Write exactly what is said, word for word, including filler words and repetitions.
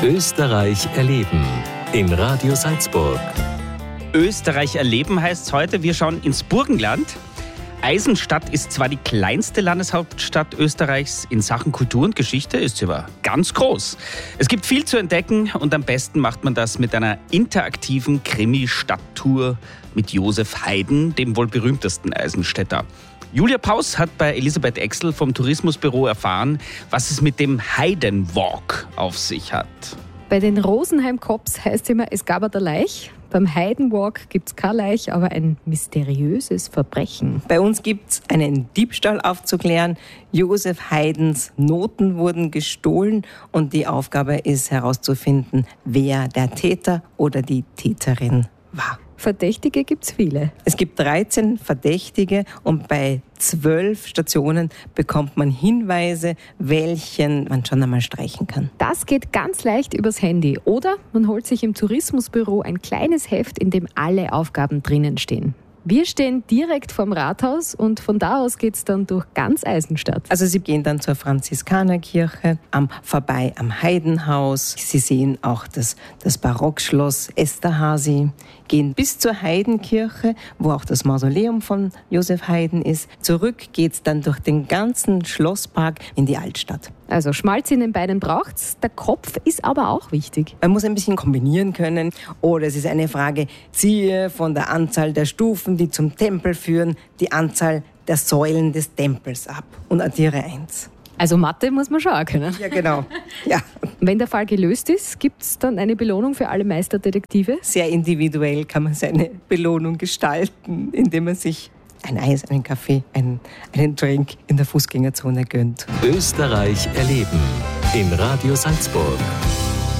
Österreich erleben in Radio Salzburg. Österreich erleben heißt heute, wir schauen ins Burgenland. Eisenstadt ist zwar die kleinste Landeshauptstadt Österreichs, in Sachen Kultur und Geschichte ist sie aber ganz groß. Es gibt viel zu entdecken und am besten macht man das mit einer interaktiven Krimi-Stadttour mit Josef Haydn, dem wohl berühmtesten Eisenstädter. Julia Paus hat bei Elisabeth Exel vom Tourismusbüro erfahren, was es mit dem Haydn Walk auf sich hat. Bei den Rosenheim Cops heißt es immer, es gab eine Leich. Beim Haydn Walk gibt es keine Leich, aber ein mysteriöses Verbrechen. Bei uns gibt es einen Diebstahl aufzuklären. Josef Haydns Noten wurden gestohlen und die Aufgabe ist herauszufinden, wer der Täter oder die Täterin war. Verdächtige gibt es viele. Es gibt dreizehn Verdächtige und bei zwölf Stationen bekommt man Hinweise, welchen man schon einmal streichen kann. Das geht ganz leicht übers Handy oder man holt sich im Tourismusbüro ein kleines Heft, in dem alle Aufgaben drinnen stehen. Wir stehen direkt vorm Rathaus und von da aus geht es dann durch ganz Eisenstadt. Also Sie gehen dann zur Franziskanerkirche, am, vorbei am Haydnhaus. Sie sehen auch das, das Barockschloss Esterházy, gehen bis zur Haydnkirche, wo auch das Mausoleum von Josef Haydn ist. Zurück geht es dann durch den ganzen Schlosspark in die Altstadt. Also Schmalz in den Beinen braucht's, der Kopf ist aber auch wichtig. Man muss ein bisschen kombinieren können oder es ist eine Frage, ziehe von der Anzahl der Stufen, die zum Tempel führen, die Anzahl der Säulen des Tempels ab und addiere eins. Also Mathe muss man schon auch können. Ja, genau. Ja. Wenn der Fall gelöst ist, gibt es dann eine Belohnung für alle Meisterdetektive? Sehr individuell kann man seine Belohnung gestalten, indem man sich ein Eis, einen Kaffee, einen, einen Drink in der Fußgängerzone gönnt. Österreich erleben in Radio Salzburg.